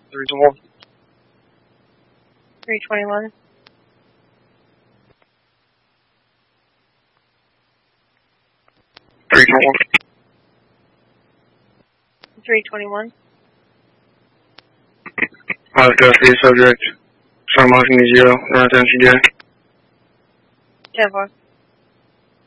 321. 321. 321. Custody subject. Some Motion Zero. Around 10 CJ. 10-4.